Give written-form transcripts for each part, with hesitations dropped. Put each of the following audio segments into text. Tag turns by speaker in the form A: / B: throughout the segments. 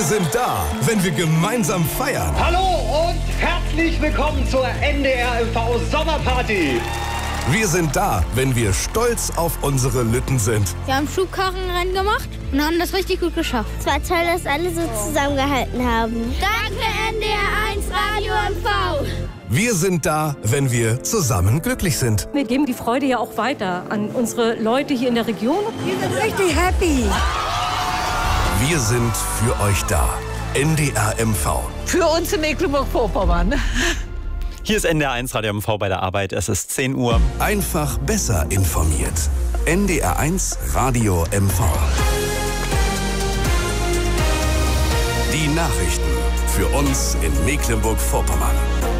A: sind da, wenn wir gemeinsam feiern.
B: Hallo und herzlich willkommen zur NDR MV Sommerparty.
A: Wir sind da, wenn wir stolz auf unsere Lütten sind.
C: Wir haben Schubkarrenrennen gemacht und haben das richtig gut geschafft.
D: Es war toll, dass alle so zusammengehalten haben.
C: Danke NDR 1 Radio MV.
A: Wir sind da, wenn wir zusammen glücklich sind.
E: Wir geben die Freude ja auch weiter an unsere Leute hier in der Region.
F: Wir sind richtig happy.
A: Wir sind für euch da. NDR MV.
F: Für uns in Mecklenburg-Vorpommern.
G: Hier ist NDR 1 Radio MV bei der Arbeit. Es ist 10 Uhr.
A: Einfach besser informiert. NDR 1 Radio MV. Die Nachrichten für uns in Mecklenburg-Vorpommern.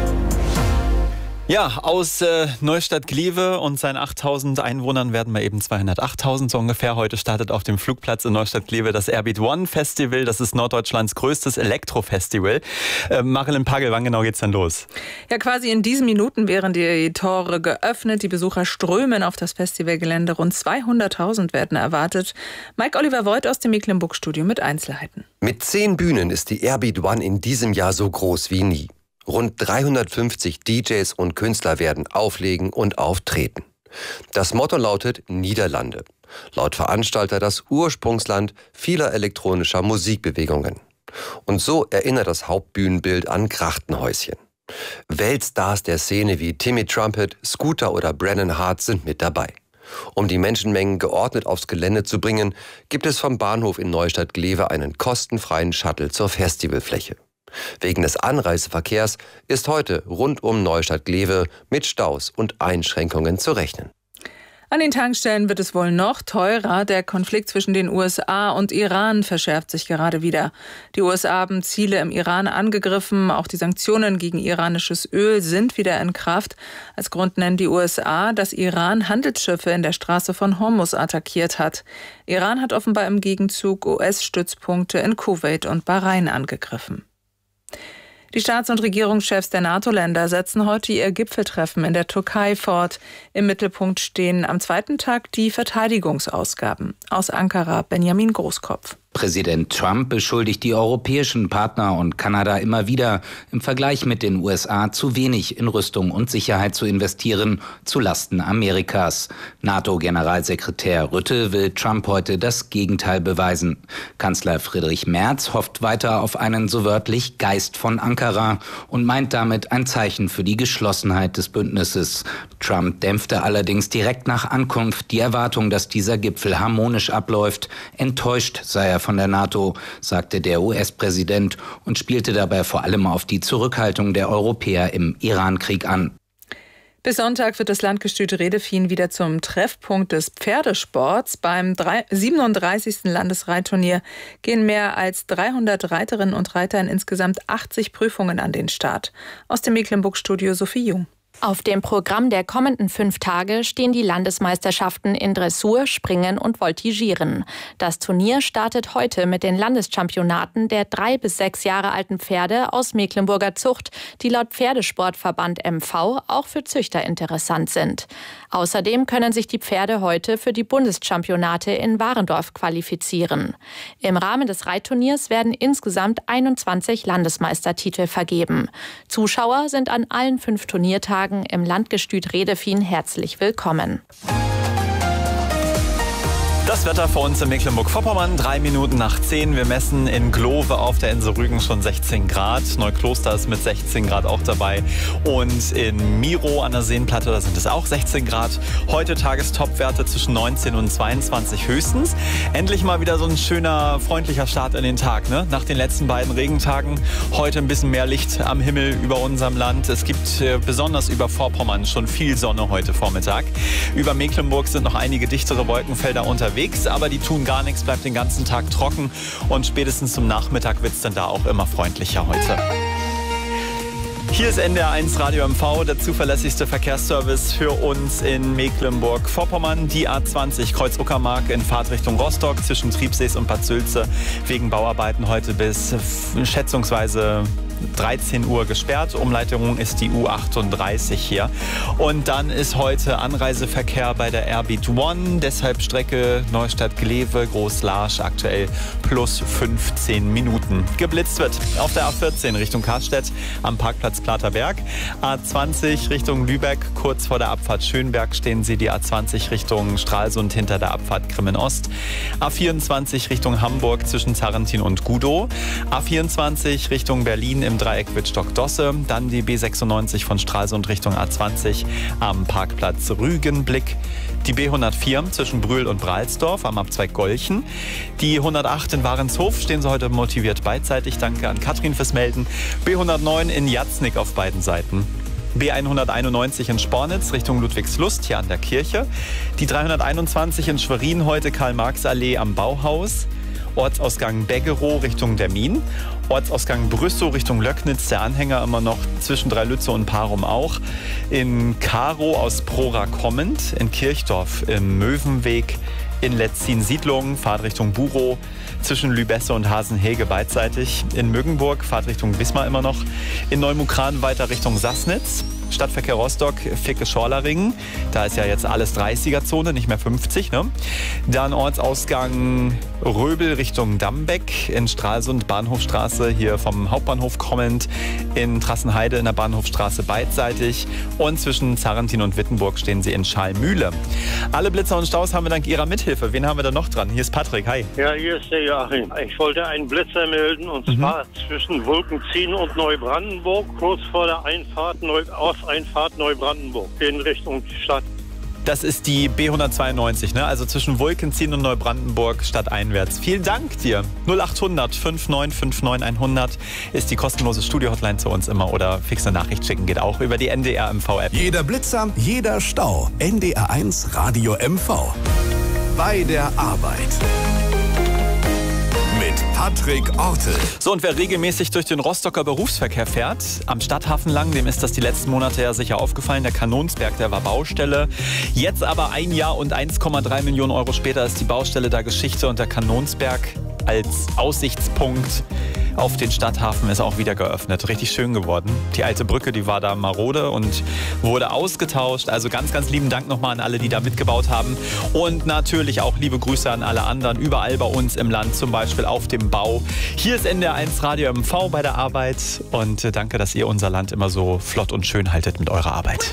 G: Ja, aus Neustadt-Glewe und seinen 8000 Einwohnern werden wir eben 208.000 so ungefähr. Heute startet auf dem Flugplatz in Neustadt-Glewe das Airbeat One Festival. Das ist Norddeutschlands größtes Elektrofestival. Marilyn Pagel, wann genau geht's denn los?
H: Ja, quasi in diesen Minuten wären die Tore geöffnet. Die Besucher strömen auf das Festivalgelände. Rund 200.000 werden erwartet. Mike-Oliver Voigt aus dem Mecklenburg-Studio mit Einzelheiten.
I: Mit 10 Bühnen ist die Airbeat One in diesem Jahr so groß wie nie. Rund 350 DJs und Künstler werden auflegen und auftreten. Das Motto lautet Niederlande. Laut Veranstalter das Ursprungsland vieler elektronischer Musikbewegungen. Und so erinnert das Hauptbühnenbild an Krachtenhäuschen. Weltstars der Szene wie Timmy Trumpet, Scooter oder Brennan Hart sind mit dabei. Um die Menschenmengen geordnet aufs Gelände zu bringen, gibt es vom Bahnhof in Neustadt-Glewe einen kostenfreien Shuttle zur Festivalfläche. Wegen des Anreiseverkehrs ist heute rund um Neustadt-Glewe mit Staus und Einschränkungen zu rechnen.
H: An den Tankstellen wird es wohl noch teurer. Der Konflikt zwischen den USA und Iran verschärft sich gerade wieder. Die USA haben Ziele im Iran angegriffen. Auch die Sanktionen gegen iranisches Öl sind wieder in Kraft. Als Grund nennen die USA, dass Iran Handelsschiffe in der Straße von Hormuz attackiert hat. Iran hat offenbar im Gegenzug US-Stützpunkte in Kuwait und Bahrain angegriffen. Die Staats- und Regierungschefs der NATO-Länder setzen heute ihr Gipfeltreffen in der Türkei fort. Im Mittelpunkt stehen am zweiten Tag die Verteidigungsausgaben. Aus Ankara Benjamin Großkopf.
J: Präsident Trump beschuldigt die europäischen Partner und Kanada immer wieder, im Vergleich mit den USA zu wenig in Rüstung und Sicherheit zu investieren, zulasten Amerikas. NATO-Generalsekretär Rutte will Trump heute das Gegenteil beweisen. Kanzler Friedrich Merz hofft weiter auf einen so wörtlich Geist von Ankara und meint damit ein Zeichen für die Geschlossenheit des Bündnisses. Trump dämpfte allerdings direkt nach Ankunft die Erwartung, dass dieser Gipfel harmonisch abläuft. Enttäuscht sei er von der NATO, sagte der US-Präsident und spielte dabei vor allem auf die Zurückhaltung der Europäer im Iran-Krieg an.
H: Bis Sonntag wird das Landgestüt Redefien wieder zum Treffpunkt des Pferdesports. Beim 37. Landesreitturnier gehen mehr als 300 Reiterinnen und Reiter in insgesamt 80 Prüfungen an den Start. Aus dem Mecklenburg-Studio Sophie Jung.
K: Auf dem Programm der kommenden 5 Tage stehen die Landesmeisterschaften in Dressur, Springen und Voltigieren. Das Turnier startet heute mit den Landeschampionaten der 3 bis 6 Jahre alten Pferde aus Mecklenburger Zucht, die laut Pferdesportverband MV auch für Züchter interessant sind. Außerdem können sich die Pferde heute für die Bundeschampionate in Warendorf qualifizieren. Im Rahmen des Reitturniers werden insgesamt 21 Landesmeistertitel vergeben. Zuschauer sind an allen 5 Turniertagen im Landgestüt Redefien herzlich willkommen.
G: Das Wetter für uns in Mecklenburg-Vorpommern, 3 Minuten nach 10. Wir messen in Glowe auf der Insel Rügen schon 16 Grad. Neukloster ist mit 16 Grad auch dabei. Und in Miro an der Seenplatte, da sind es auch 16 Grad. Heute Tagestopwerte zwischen 19 und 22 höchstens. Endlich mal wieder so ein schöner, freundlicher Start in den Tag, ne? Nach den letzten beiden Regentagen. Heute ein bisschen mehr Licht am Himmel über unserem Land. Es gibt besonders über Vorpommern schon viel Sonne heute Vormittag. Über Mecklenburg sind noch einige dichtere Wolkenfelder unterwegs. Aber die tun gar nichts, bleibt den ganzen Tag trocken und spätestens zum Nachmittag wird es dann da auch immer freundlicher heute. Hier ist NDR1 Radio MV, der zuverlässigste Verkehrsservice für uns in Mecklenburg-Vorpommern. Die A20 Kreuz-Uckermark in Fahrtrichtung Rostock zwischen Triebsees und Bad Sülze wegen Bauarbeiten heute bis schätzungsweise 13 Uhr gesperrt. Umleitung ist die U38 hier. Und dann ist heute Anreiseverkehr bei der Airbeat One. Deshalb Strecke Neustadt-Glewe, Groß-Larsch aktuell plus 15 Minuten. Geblitzt wird auf der A14 Richtung Karstedt am Parkplatz Platerberg. A20 Richtung Lübeck, kurz vor der Abfahrt Schönberg stehen Sie. Die A20 Richtung Stralsund hinter der Abfahrt Grimmen-Ost. A24 Richtung Hamburg zwischen Zarrentin und Gudow. A24 Richtung Berlin im Dreieck Wittstock-Dosse. Dann die B96 von Stralsund Richtung A20 am Parkplatz Rügenblick. Die B104 zwischen Brühl und Bralsdorf am Abzweig Golchen. Die 108 in Warenshof stehen Sie heute motiviert beidseitig. Danke an Katrin fürs Melden. B109 in Jatznick auf beiden Seiten. B191 in Spornitz Richtung Ludwigslust hier an der Kirche. Die 321 in Schwerin heute Karl-Marx-Allee am Bauhaus. Ortsausgang Beggerow Richtung Dermin. Ortsausgang Brüssow Richtung Löcknitz, der Anhänger immer noch zwischen Dreilütze und Parum auch. In Karow aus Prora kommend. In Kirchdorf im Möwenweg. In Letzin-Siedlungen, Fahrtrichtung Burow, zwischen Lübesse und Hasenhege beidseitig. In Mögenburg, Fahrtrichtung Wismar immer noch. In Neumukran weiter Richtung Sassnitz. Stadtverkehr Rostock, Ficke-Schorleringen. Da ist ja jetzt alles 30er-Zone, nicht mehr 50. Ne? Dann Ortsausgang Röbel Richtung Dambeck. In Stralsund, Bahnhofstraße, hier vom Hauptbahnhof kommend. In Trassenheide in der Bahnhofstraße beidseitig. Und zwischen Zarrentin und Wittenburg stehen Sie in Schalmühle. Alle Blitzer und Staus haben wir dank Ihrer Mithilfe. Wen haben wir da noch dran? Hier ist Patrick, hi.
L: Ja, hier ist der Joachim. Ich wollte einen Blitzer melden und zwar zwischen Wolkenzien und Neubrandenburg, kurz vor der Einfahrt Neubrandenburg, in Richtung Stadt.
G: Das ist die B192, ne? Also zwischen Wolkenzien und Neubrandenburg stadteinwärts. Vielen Dank dir. 0800 5959 100 ist die kostenlose Studio-Hotline zu uns immer. Oder fixe Nachricht schicken geht auch über die NDR MV-App.
A: Jeder Blitzer, jeder Stau. NDR1 Radio MV. Bei der Arbeit. Mit Patrick Ortel.
G: So, und wer regelmäßig durch den Rostocker Berufsverkehr fährt, am Stadthafen lang, dem ist das die letzten Monate ja sicher aufgefallen. Der Kanonsberg, der war Baustelle. Jetzt aber 1 Jahr und 1,3 Millionen Euro später ist die Baustelle da Geschichte und der Kanonsberg als Aussichtspunkt auf den Stadthafen ist auch wieder geöffnet. Richtig schön geworden. Die alte Brücke, die war da marode und wurde ausgetauscht. Also ganz, ganz lieben Dank nochmal an alle, die da mitgebaut haben. Und natürlich auch liebe Grüße an alle anderen, überall bei uns im Land, zum Beispiel auf dem Bau. Hier ist NDR1 Radio MV bei der Arbeit. Und danke, dass ihr unser Land immer so flott und schön haltet mit eurer Arbeit.